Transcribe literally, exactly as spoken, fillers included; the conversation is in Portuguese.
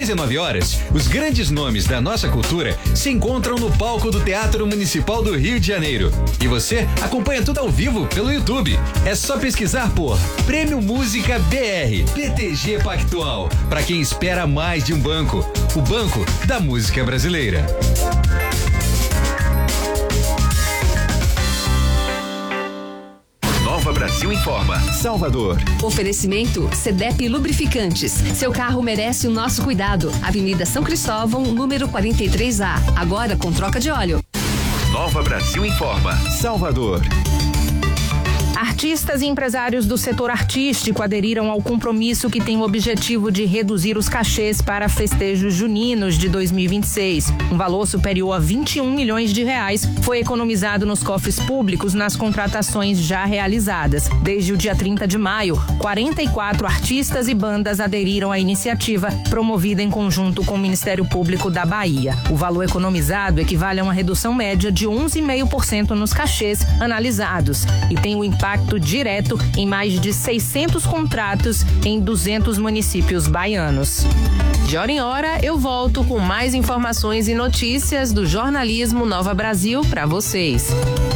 dezenove horas, os grandes nomes da nossa cultura se encontram no palco do Teatro Municipal do Rio de Janeiro. E você acompanha tudo ao vivo pelo YouTube. É só pesquisar por Prêmio Música B R, P T G Pactual, para quem espera mais de um banco, o Banco da Música Brasileira. Nova Brasil informa. Salvador. Oferecimento Cedep Lubrificantes. Seu carro merece o nosso cuidado. Avenida São Cristóvão, número quarenta e três A. Agora com troca de óleo. Nova Brasil informa. Salvador. Artistas e empresários do setor artístico aderiram ao compromisso que tem o objetivo de reduzir os cachês para festejos juninos de dois mil e vinte e seis. Um valor superior a vinte e um milhões de reais foi economizado nos cofres públicos nas contratações já realizadas. Desde o dia trinta de maio, quarenta e quatro artistas e bandas aderiram à iniciativa, promovida em conjunto com o Ministério Público da Bahia. O valor economizado equivale a uma redução média de onze vírgula cinco por cento nos cachês analisados e tem o impacto impacto direto em mais de seiscentos contratos em duzentos municípios baianos. De hora em hora, eu volto com mais informações e notícias do jornalismo Nova Brasil para vocês.